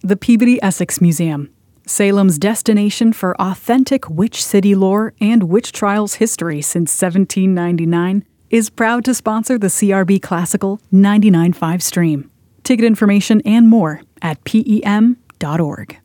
The Peabody Essex Museum, Salem's destination for authentic witch city lore and witch trials history since 1799, is proud to sponsor the CRB Classical 99.5 stream. Ticket information and more at PEM.org.